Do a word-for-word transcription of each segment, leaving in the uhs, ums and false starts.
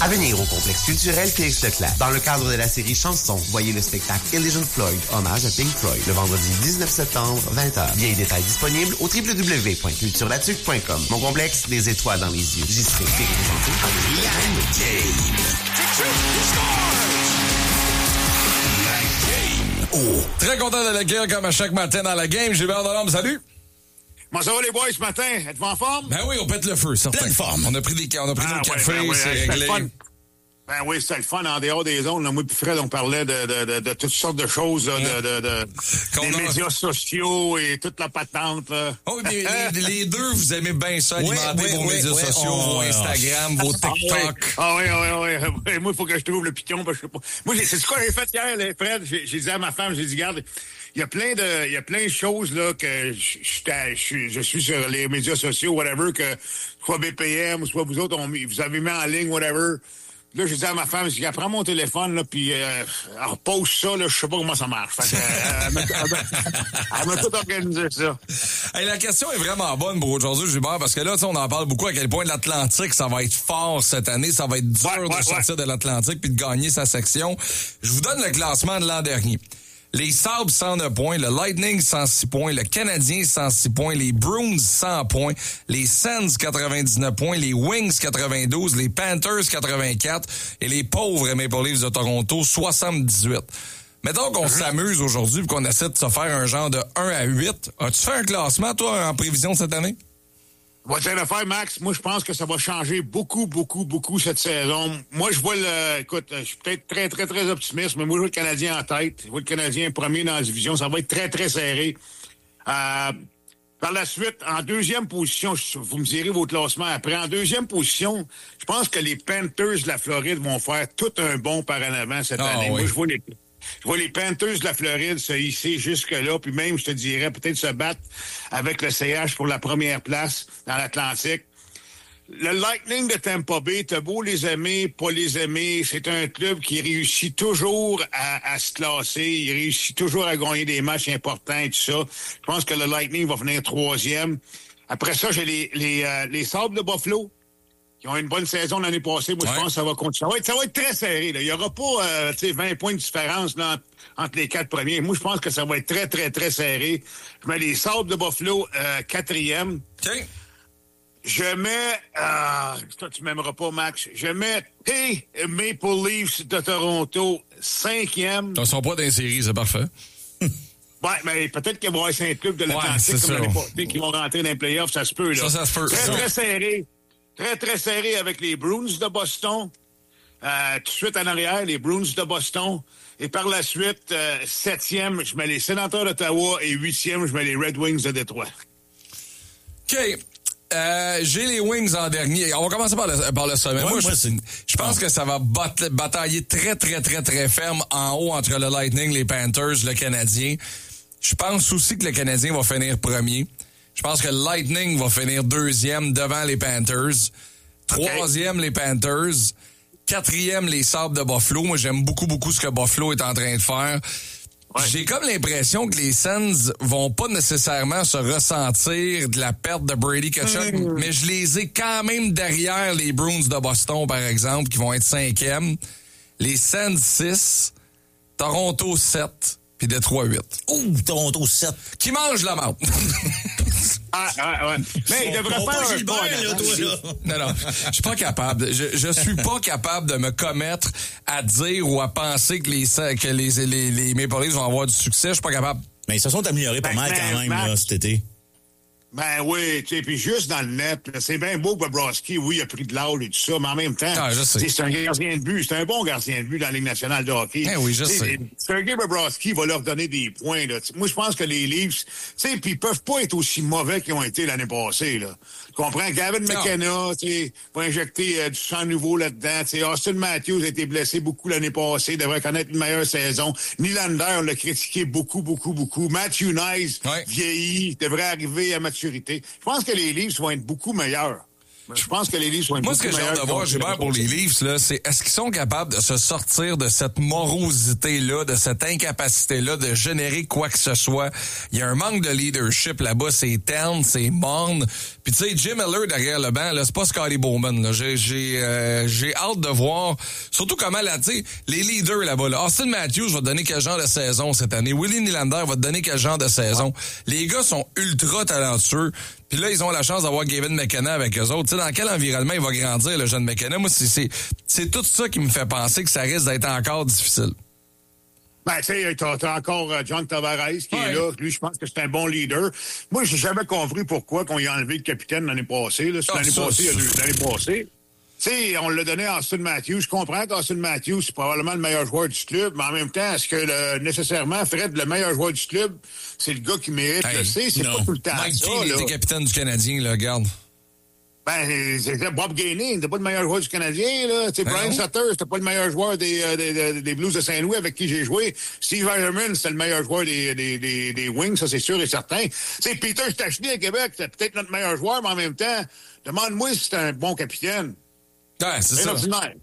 À venir au complexe culturel Félix Leclerc. Dans le cadre de la série Chansons, voyez le spectacle Illegion Floyd, hommage à Pink Floyd, le vendredi dix-neuf septembre, vingt heures. Billets et détails disponibles au w w w point culture la tuque point com. Mon complexe, des étoiles dans les yeux. J'y serai représenté par le Oh. Très content de l'accueillir comme à chaque matin dans la game. Gilbert Delorme, salut! Comment ça va les boys ce matin? Êtes-vous en forme? Ben oui, on pète le feu, certain. Pleine forme. On a pris des, on a pris ah, nos ouais, cafés, ben oui, c'est réglé. Ben oui, c'était le fun en dehors des zones. Là, moi et Fred, on parlait de, de, de, de toutes sortes de choses, là, de, de, de des a... médias sociaux et toute la patente. Là. Oh, mais les, les deux, vous aimez bien ça, alimenter oui, vos oui, médias oui, sociaux, on... vos Instagram, vos TikTok. Ah oui, ah oui, ah oui. Moi, il faut que je trouve le piton, parce que je sais pas. Moi, c'est ce que j'ai fait hier, là, Fred. J'ai, j'ai dit à ma femme, j'ai dit, regarde, il y a plein de, il y a plein de choses, là, que je, je, je, je suis sur les médias sociaux, whatever, que soit B P M, soit vous autres, on, vous avez mis en ligne, whatever. Là, j'ai dit à ma femme, j'ai dit, prends mon téléphone, là, puis euh, repose ça, là, je sais pas comment ça marche. Fait que, euh, elle, m'a, elle, m'a, elle m'a tout organisé ça. Hey, la question est vraiment bonne pour aujourd'hui, Gilbert, parce que là, on en parle beaucoup à quel point l'Atlantique, ça va être fort cette année, ça va être dur ouais, ouais, de sortir ouais. de l'Atlantique puis de gagner sa section. Je vous donne le classement de l'an dernier. Les Sabres, cent neuf points. Le Lightning, cent six points. Le Canadien, cent six points. Les Bruins, cent points. Les Sens, quatre-vingt-dix-neuf points. Les Wings, quatre-vingt-douze. Les Panthers, quatre-vingt-quatre. Et les pauvres Maple Leafs de Toronto, soixante-dix-huit. Mettons qu'on mm-hmm. s'amuse aujourd'hui et qu'on essaie de se faire un genre de un à huit. As-tu fait un classement, toi, en prévision cette année? Va te le faire, Max. Moi, je pense que ça va changer beaucoup, beaucoup, beaucoup cette saison. Moi, je vois le... Écoute, je suis peut-être très, très, très optimiste, mais moi, je vois le Canadien en tête. Je vois le Canadien premier dans la division. Ça va être très, très serré. Euh, par la suite, en deuxième position, vous me direz vos classements après. En deuxième position, je pense que les Panthers de la Floride vont faire tout un bond par en avant cette oh, année. Oui. Moi, je vois les... Je vois les Panthers de la Floride se hisser jusque-là, puis même, je te dirais, peut-être se battre avec le C H pour la première place dans l'Atlantique. Le Lightning de Tampa Bay, t'as beau les aimer, pas les aimer, c'est un club qui réussit toujours à, à se classer, il réussit toujours à gagner des matchs importants et tout ça. Je pense que le Lightning va venir troisième. Après ça, j'ai les, les, euh, les Sabres de Buffalo, qui ont une bonne saison l'année passée. Moi, ouais. je pense que ça va continuer. Ça va être, ça va être très serré. Là. Il n'y aura pas euh, vingt points de différence là, entre, entre les quatre premiers. Moi, je pense que ça va être très, très, très serré. Je mets les Sabres de Buffalo euh, quatrième. Okay. Je mets... Euh, toi, tu m'aimeras pas, Max. Je mets les Maple Leafs de Toronto cinquième. Ils sont pas dans les séries, c'est parfait. Ouais, mais peut-être qu'il va y avoir cinq clubs de l'Atlantique ouais, comme l'année passée qui vont rentrer dans les playoffs. Ça se peut, là. Ça, ça se peut. Très, très serré. Très, très serré avec les Bruins de Boston. Euh, tout de suite en arrière, les Bruins de Boston. Et par la suite, euh, septième, je mets les Sénateurs d'Ottawa et huitième, je mets les Red Wings de Détroit. OK. Euh, j'ai les Wings en dernier. On va commencer par le, par le sommet. Ouais, moi, moi je, je pense que ça va bat- batailler très, très, très, très ferme en haut entre le Lightning, les Panthers, le Canadien. Je pense aussi que le Canadien va finir premier. Je pense que le Lightning va finir deuxième devant les Panthers. Troisième, okay. les Panthers. Quatrième, les Sabres de Buffalo. Moi, j'aime beaucoup, beaucoup ce que Buffalo est en train de faire. Ouais. J'ai comme l'impression que les Sens vont pas nécessairement se ressentir de la perte de Brady Tkachuk, mmh. mais je les ai quand même derrière les Bruins de Boston, par exemple, qui vont être cinquième. Les Sens six, Toronto sept, puis Détroit huit. Ouh, Toronto sept. Qui mange la menthe? Ah, ouais, ouais. Mais il devrait pas faire un Gilbert, là, toi, là. Non, non. Je suis pas capable. Je, je suis pas capable de me commettre à dire ou à penser que les, que les, les, les Maple Leafs vont avoir du succès. Je suis pas capable. Mais ils se sont améliorés pas ben, mal ben, quand même, Max, là, cet été. Ben oui, tu sais, puis juste dans le net, là, c'est bien beau Bobrovsky, oui, il a pris de l'âge et tout ça, mais en même temps, ah, c'est un gardien de but, c'est un bon gardien de but dans la Ligue nationale de hockey. Eh oui, je t'sais, sais. Sergei Bobrovsky va leur donner des points, là. T'sais, moi, je pense que les Leafs, tu sais, puis ils peuvent pas être aussi mauvais qu'ils ont été l'année passée, là. Tu comprends? Gavin McKenna, tu sais, va injecter euh, du sang nouveau là-dedans. Tu sais, Austin Matthews a été blessé beaucoup l'année passée, devrait connaître une meilleure saison. Nylander l'a critiqué beaucoup, beaucoup, beaucoup. Matthew Nice, ouais. vieilli, devrait arriver à maturité. Je pense que les Leafs vont être beaucoup meilleurs. Je pense que les Leafs sont Moi, ce que j'ai hâte de voir, Gilbert, pour les Leafs, là, c'est est-ce qu'ils sont capables de se sortir de cette morosité-là, de cette incapacité-là de générer quoi que ce soit. Il y a un manque de leadership là-bas, c'est terne, c'est morne. Puis tu sais, Jim Miller derrière le banc, là, c'est pas Scotty Bowman. Là. J'ai, j'ai, euh, j'ai hâte de voir, surtout comment là, tu sais, les leaders là-bas. Là. Austin Matthews va te donner quel genre de saison cette année. Willie Nylander va te donner quel genre de saison. Les gars sont ultra talentueux. Puis là, ils ont la chance d'avoir Gavin McKenna avec eux autres. Tu sais, dans quel environnement il va grandir, le jeune McKenna? Moi, c'est, c'est, c'est tout ça qui me fait penser que ça risque d'être encore difficile. Ben, tu sais, t'as, t'as encore uh, John Tavares qui ouais. est là. Lui, je pense que c'est un bon leader. Moi, j'ai jamais compris pourquoi qu'on y a enlevé le capitaine l'année passée. Là. C'est ah, l'année ça, passée, il y a ça. deux, l'année passée. Tu sais, on l'a donné à Austin Matthews. Je comprends qu'Austin Matthews, c'est probablement le meilleur joueur du club, mais en même temps, est-ce que le, nécessairement, Fred, le meilleur joueur du club, c'est le gars qui mérite hey, le C? C'est non. pas tout le temps Mike ça, King là. était capitaine du Canadien, là, regarde. Ben, c'était Bob Gainey, il n'était pas le meilleur joueur du Canadien, là. Tu sais, ben Brian non. Sutter, c'était pas le meilleur joueur des, euh, des, des, des Blues de Saint-Louis avec qui j'ai joué. Steve Yzerman, c'était le meilleur joueur des, des, des, des Wings, ça c'est sûr et certain. Tu sais, Peter Stachny à Québec, c'était peut-être notre meilleur joueur, mais en même temps, demande-moi si c'est un bon capitaine. Ouais, c'est C'est ça. ordinaire.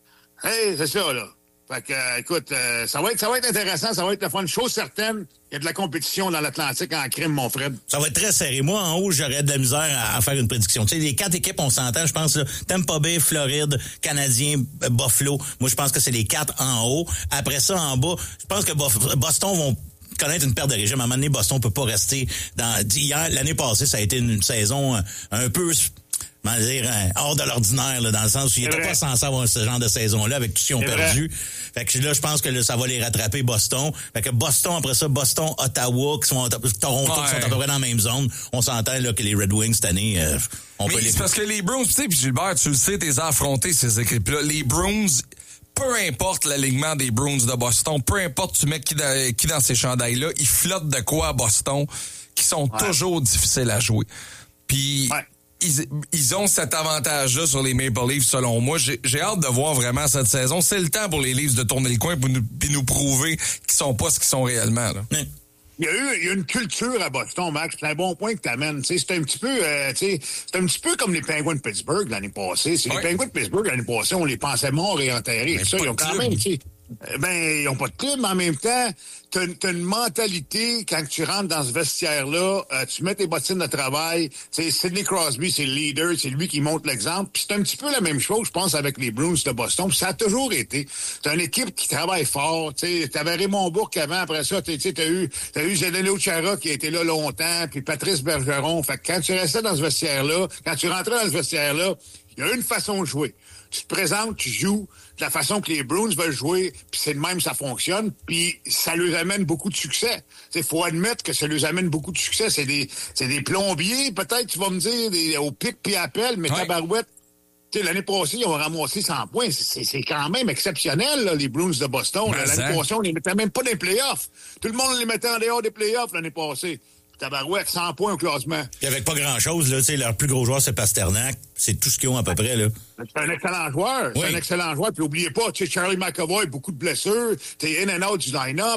Hey, c'est ça, là. Fait que, euh, écoute, euh, ça va être, ça va être intéressant, ça va être la fun. Chose certaine, il y a de la compétition dans l'Atlantique en crime, mon Fred. Ça va être très serré. Moi, en haut, j'aurais de la misère à, à faire une prédiction. Tu sais, les quatre équipes, on s'entend, je pense, là, Tampa Bay, Floride, Canadien, Buffalo. Moi, je pense que c'est les quatre en haut. Après ça, en bas, je pense que Boston vont connaître une perte de régime. À un moment donné, Boston peut pas rester dans... Hier, l'année passée, ça a été une saison un peu... comment dire, hein, hors de l'ordinaire, là, dans le sens où ils n'étaient pas censés avoir ce genre de saison-là avec tout ce qu'ils ont C'est perdu. Vrai. Fait que là, je pense que là, ça va les rattraper, Boston. Fait que Boston, après ça, Boston, Ottawa, qui sont Toronto, ouais. qui sont à peu près dans la même zone. On s'entend là que les Red Wings, cette année, euh, on Mais peut les... c'est parce que les Bruins, tu sais, puis Gilbert, tu le sais, t'es affronté ces équipes-là. Les Bruins... Peu importe l'alignement des Bruins de Boston, peu importe tu mets qui dans, qui dans ces chandails-là, ils flottent de quoi à Boston qui sont ouais. toujours difficiles à jouer. Puis ouais. ils, ils ont cet avantage-là sur les Maple Leafs, selon moi. J'ai, j'ai hâte de voir vraiment cette saison. C'est le temps pour les Leafs de tourner le coin pour nous, puis nous prouver qu'ils sont pas ce qu'ils sont réellement. Là. Ouais. Il y a eu il y a une culture à Boston, Max. C'est un bon point que tu amènes. C'est un petit peu euh, c'est un petit peu comme les Penguins de Pittsburgh l'année passée. C'est ouais. Les Penguins de Pittsburgh l'année passée, on les pensait morts et enterrés. Ça, ils ont quand même, tu sais, ben, ils ont pas de club, mais en même temps, t'as, t'as une mentalité, quand tu rentres dans ce vestiaire-là, euh, tu mets tes bottines de travail, tu sais, Sidney Crosby, c'est le leader, c'est lui qui montre l'exemple, puis c'est un petit peu la même chose, je pense, avec les Bruins de Boston, puis ça a toujours été. T'as une équipe qui travaille fort, tu sais, t'avais Raymond Bourque avant, après ça, tu sais, t'as eu, t'as eu Zdeno Chara qui a été là longtemps, puis Patrice Bergeron, fait que quand tu restais dans ce vestiaire-là, quand tu rentrais dans ce vestiaire-là, il y a une façon de jouer. Tu te présentes, tu joues de la façon que les Bruins veulent jouer, puis c'est de même, ça fonctionne, puis ça leur amène beaucoup de succès. Il faut admettre que ça leur amène beaucoup de succès. C'est des, c'est des plombiers, peut-être, tu vas me dire, des, au pic puis appel, mais ouais. tabarouette, tu sais, l'année passée, ils ont ramassé cent points. C'est, c'est quand même exceptionnel, là, les Bruins de Boston. Là, l'année passée, on les mettait même pas dans les playoffs. Tout le monde les mettait en dehors des playoffs l'année passée. Tabarouette, cent points au classement. Puis avec pas grand-chose, là, tu sais, leur plus gros joueur, c'est Pasternak. C'est tout ce qu'ils ont à peu près, là. C'est un excellent oueur. Oui. C'est un excellent joueur. Puis oubliez pas, tu sais, Charlie McAvoy, beaucoup de blessures. T'es in and out du line-up.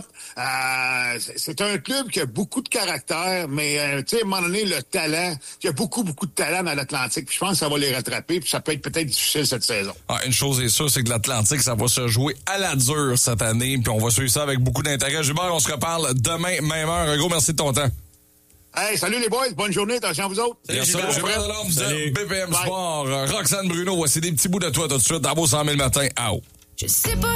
Euh, c'est un club qui a beaucoup de caractère, mais, euh, tu sais, à un moment donné, le talent, il y a beaucoup, beaucoup de talent dans l'Atlantique. Puis je pense que ça va les rattraper. Puis ça peut être peut-être difficile cette saison. Ah, une chose est sûre, c'est que l'Atlantique, ça va se jouer à la dure cette année. Puis on va suivre ça avec beaucoup d'intérêt. Gilbert, on se reparle demain, même heure. Un gros merci de ton temps. Hey, salut les boys, bonne journée, attention à vous autres. Salut, Gilbert Delorme de B P M Sport. Roxane Bruno, voici des petits bouts de toi tout de suite. À vos cent mille matin. Out. Je sais pas.